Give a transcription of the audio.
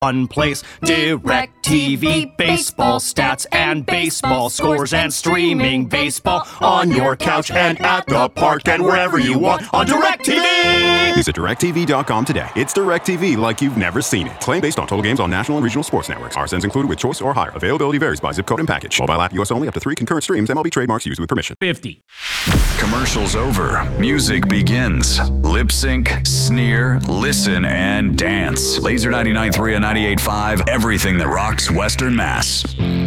one place. DirecTV baseball stats and baseball scores and streaming baseball on your couch and at the park and wherever you want on DirecTV. Visit DirecTV.com today. It's DirecTV like you've never seen it. Claim based on total games on national and regional sports networks. RSNs included with choice or higher. Availability varies by zip code and package. Mobile app US only, up to 3 concurrent streams. MLB trademarks used with permission. 50. Commercials over. Music begins. Lip sync, sneer, listen, and dance. Laser 99.3 and 98.5. Everything that rocks Western Mass.